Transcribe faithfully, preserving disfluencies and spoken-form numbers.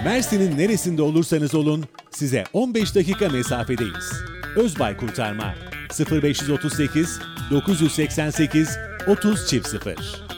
Mersin'in neresinde olursanız olun size on beş dakika mesafedeyiz. Özbay Kurtarma sıfır beş otuz sekiz dokuz yüz seksen sekiz otuz sıfır sıfır